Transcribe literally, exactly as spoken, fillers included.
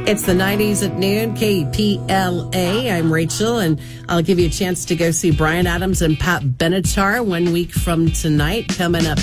It's the nineties at noon, K P L A. I'm Rachel, and I'll give you a chance to go see Bryan Adams and Pat Benatar one week from tonight, coming up